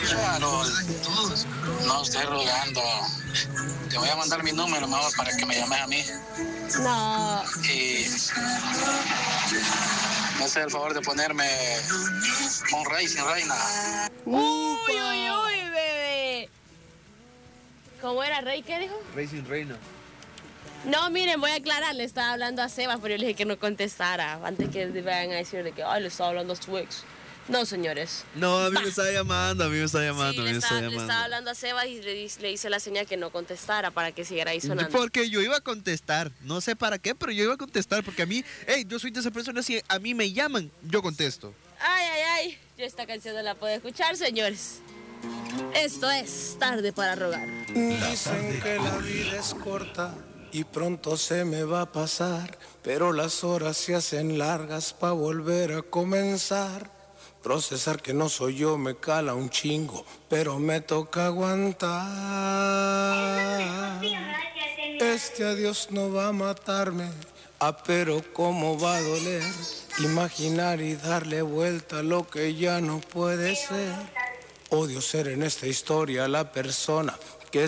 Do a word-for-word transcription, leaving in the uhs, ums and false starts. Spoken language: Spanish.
Carol, no estoy rogando. Te voy a mandar mi número mejor para que me llames a mí. No. Y me haces el favor de ponerme un rey sin reina. Uy, uy, uy, bebé. ¿Cómo era, Rey? ¿Qué dijo? Rey sin reina. No, miren, voy a aclarar, le estaba hablando a Sebas, pero yo le dije que no contestara, antes que vayan a decir de que, ay, le estaba hablando a su ex. No, señores. No, a mí bah. me está llamando, a mí me está llamando, Sí, a mí le, me estaba, está le llamando. estaba hablando a Sebas y le, le hice la señal que no contestara para que siguiera ahí sonando. Porque yo iba a contestar, no sé para qué, pero yo iba a contestar, porque a mí, hey, yo soy de esas personas, si a mí me llaman, yo contesto. Ay, ay, ay, yo esta canción no la puedo escuchar, señores. Esto es Tarde para Rogar. Dicen que la vida es corta y pronto se me va a pasar, pero las horas se hacen largas para volver a comenzar. Procesar que no soy yo me cala un chingo, pero me toca aguantar. Este adiós no va a matarme, ah, pero cómo va a doler. Imaginar y darle vuelta a lo que ya no puede ser. Odio ser en esta historia la persona